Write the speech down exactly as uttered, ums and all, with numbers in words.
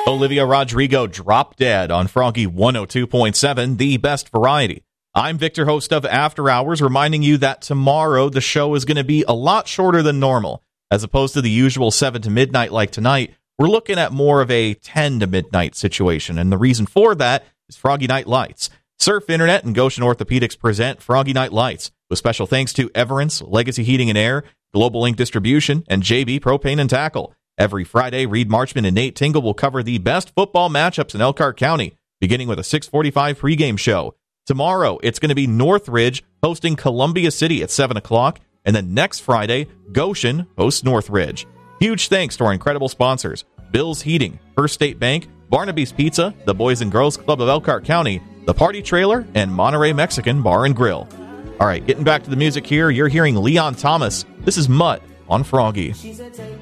Olivia Rodrigo, Drop Dead on Froggy one oh two point seven, the best variety. I'm Victor, host of After Hours, reminding you that tomorrow the show is going to be a lot shorter than normal. As opposed to the usual seven to midnight like tonight, we're looking at more of a ten to midnight situation, and the reason for that is Froggy Night Lights. Surf Internet and Goshen Orthopedics present Froggy Night Lights, with special thanks to Everence, Legacy Heating and Air, Global Ink Distribution, and J B Propane and Tackle. Every Friday, Reed Marchman and Nate Tingle will cover the best football matchups in Elkhart County, beginning with a six forty-five pregame show. Tomorrow, it's going to be Northridge hosting Columbia City at seven o'clock, and then next Friday, Goshen hosts Northridge. Huge thanks to our incredible sponsors, Bill's Heating, First State Bank, Barnaby's Pizza, the Boys and Girls Club of Elkhart County, the Party Trailer, and Monterey Mexican Bar and Grill. All right, getting back to the music here, you're hearing Leon Thomas. This is Mutt on Froggy.